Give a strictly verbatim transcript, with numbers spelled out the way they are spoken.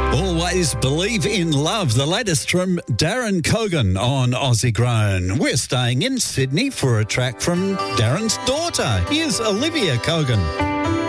Always Believe in Love, the latest from Darren Cogan on Aussie Grown. We're staying in Sydney for a track from Darren's daughter. Here's Olivia Cogan.